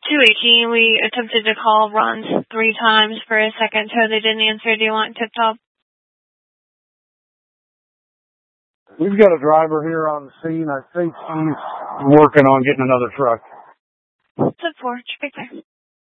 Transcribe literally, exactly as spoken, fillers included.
two eighteen, we attempted to call runs three times for a second tow. They didn't answer. Do you want Tip Top? We've got a driver here on the scene. I think he's working on getting another truck. Tip four, Traffic Clear.